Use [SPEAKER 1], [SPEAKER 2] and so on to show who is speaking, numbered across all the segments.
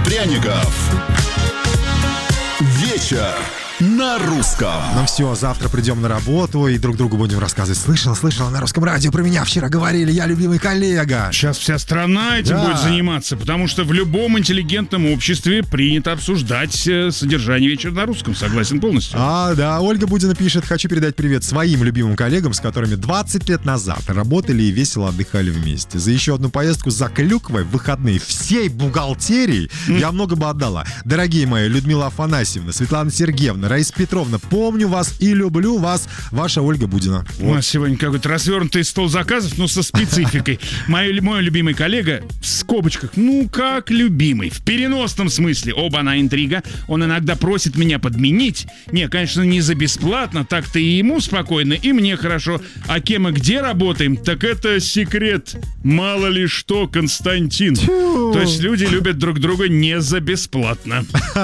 [SPEAKER 1] пряников. Вечер на русском.
[SPEAKER 2] Ну все, завтра придем на работу и друг другу будем рассказывать. Слышала, на русском радио про меня вчера говорили, я любимый коллега.
[SPEAKER 3] Сейчас вся страна этим будет заниматься, потому что в любом интеллигентном обществе принято обсуждать содержание вечера на русском. Согласен полностью.
[SPEAKER 2] Да, Ольга Будина пишет: хочу передать привет своим любимым коллегам, с которыми 20 лет назад работали и весело отдыхали вместе. За еще одну поездку за клюквой в выходные всей бухгалтерии я много бы отдала. Дорогие мои, Людмила Афанасьевна, Светлана Сергеевна, Раиса Петровна, помню вас и люблю вас, ваша Ольга Будина.
[SPEAKER 3] У нас сегодня какой-то развернутый стол заказов, но со спецификой. Мой любимый коллега, в скобочках, как любимый, в переносном смысле, оба-на интрига, он иногда просит меня подменить. Не, конечно, не за бесплатно, так-то и ему спокойно, и мне хорошо. А кем и где работаем, так это секрет. Мало ли что, Константин. То есть люди любят друг друга не за бесплатно.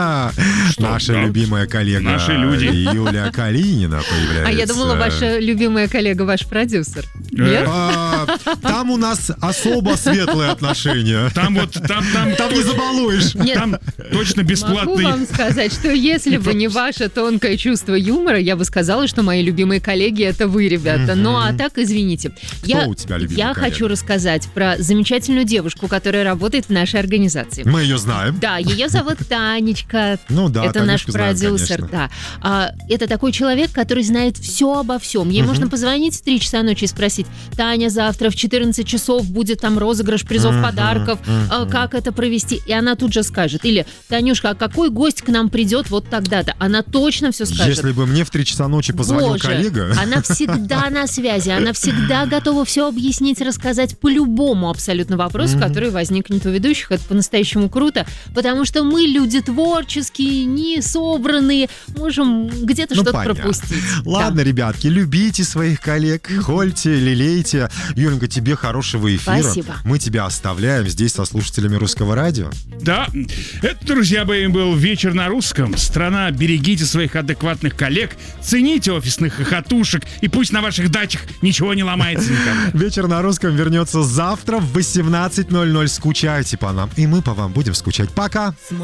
[SPEAKER 2] Наша любимая коллега.
[SPEAKER 3] Наши люди.
[SPEAKER 2] Юлия Калинина появляется.
[SPEAKER 4] А я думала, ваша любимая коллега, ваш продюсер. Нет?
[SPEAKER 2] Там у нас особо светлые отношения.
[SPEAKER 3] Там
[SPEAKER 2] не забалуешь.
[SPEAKER 3] Там точно бесплатный.
[SPEAKER 4] Могу вам сказать, что если бы не ваше тонкое чувство юмора, я бы сказала, что мои любимые коллеги — это вы, ребята. Ну, а так, извините.
[SPEAKER 2] Кто у тебя любимый
[SPEAKER 4] Я
[SPEAKER 2] коллега?
[SPEAKER 4] хочу рассказать про замечательную девушку, которая работает в нашей организации.
[SPEAKER 2] Мы ее знаем.
[SPEAKER 4] Да, ее зовут Танечка.
[SPEAKER 2] Ну да,
[SPEAKER 4] это наш
[SPEAKER 2] Танюшку знаем,
[SPEAKER 4] продюсер,
[SPEAKER 2] конечно.
[SPEAKER 4] да. Это такой человек, который знает все обо всем. Ей можно позвонить в 3 часа ночи и спросить: Таня, завтра в 14 часов будет там розыгрыш призов, подарков, как это провести? И она тут же скажет. Или: Танюшка, а какой гость к нам придет вот тогда-то? Она точно все скажет.
[SPEAKER 2] Если бы мне в 3 часа ночи позвонил коллега...
[SPEAKER 4] Она всегда на связи, она всегда готова все объяснить, рассказать по любому абсолютно вопросу, который возникнет у ведущих. Это по-настоящему круто, потому что мы люди творческие, не собранные, можем где-то что-то
[SPEAKER 2] понятно.
[SPEAKER 4] пропустить.
[SPEAKER 2] Ладно, ребятки, любите своих коллег, хольте, лелейте. Юленька, тебе хорошего эфира.
[SPEAKER 4] Спасибо.
[SPEAKER 2] Мы тебя оставляем здесь со слушателями Русского радио.
[SPEAKER 3] Да, это, друзья мои, был вечер на русском. Страна, берегите своих адекватных коллег, цените офисных хохотушек, и пусть на ваших дачах ничего не ломается никогда.
[SPEAKER 2] Вечер на русском вернется завтра в 18:00. Скучайте по нам, и мы по вам будем скучать. Пока!